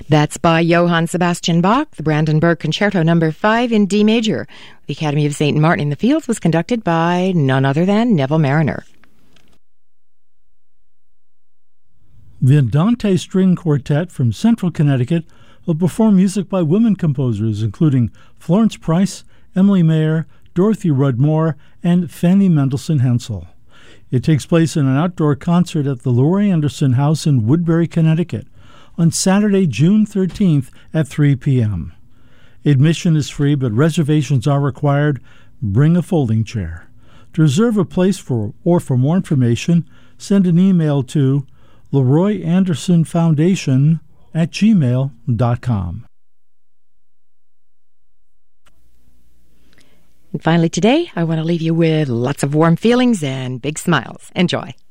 That's by Johann Sebastian Bach, the Brandenburg Concerto No. 5 in D major. The Academy of St. Martin in the Fields was conducted by none other than Neville Mariner. The Andante String Quartet from Central Connecticut will perform music by women composers, including Florence Price, Emily Mayer, Dorothy Rudd-Moore, and Fanny Mendelssohn Hensel. It takes place in an outdoor concert at the Laurie Anderson House in Woodbury, Connecticut, on Saturday, June 13th at 3 p.m. Admission is free, but reservations are required. Bring a folding chair. To reserve a place or for more information, send an email to LeroyAndersonFoundation@gmail.com. And finally today, I want to leave you with lots of warm feelings and big smiles. Enjoy.